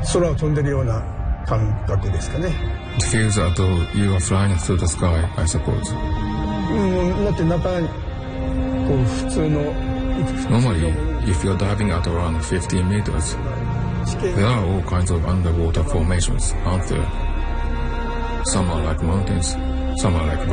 空を飛んでるような感覚ですかね。 It feels as though you are flying through the sky, I suppose. だって中こう普通の Normally, if you're diving at around 15 meters, there are all kinds of underwater formations, aren't there? Some are like mountains, some are like